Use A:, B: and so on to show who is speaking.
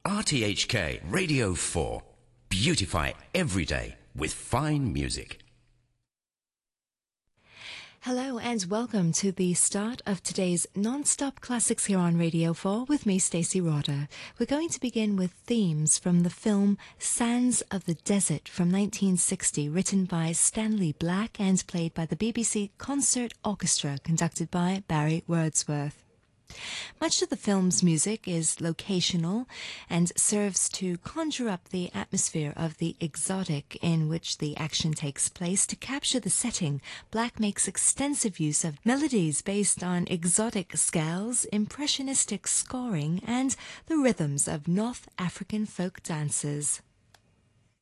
A: RTHK Radio 4. Beautify every day with fine music.
B: Hello and welcome to the start of today's non-stop classics here on Radio 4 with me, Stacey Roder. We're going to begin with themes from the film Sands of the Desert from 1960, written by Stanley Black and played by the BBC Concert Orchestra, conducted by Barry Wordsworth. Much of the film's music is locational and serves to conjure up the atmosphere of the exotic in which the action takes place. To capture the setting, Black makes extensive use of melodies based on exotic scales, impressionistic scoring, and the rhythms of North African folk dances.